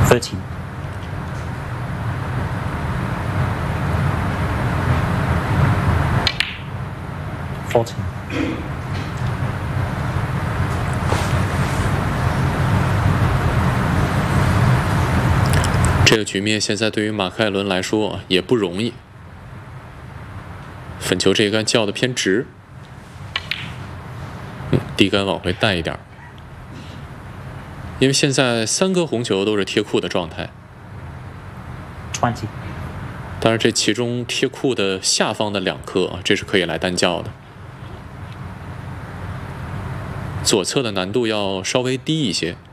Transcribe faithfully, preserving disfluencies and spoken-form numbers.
thirteen, fourteen, 这个局面现在对于马克艾伦来说啊也不容易。粉球这一杆叫的偏直，嗯，低杆往回带一点，因为现在三颗红球都是贴库的状态。 twenty, 当然，这其中贴库的下方的两颗啊，这是可以来单叫的。左侧的难度要稍微低一些。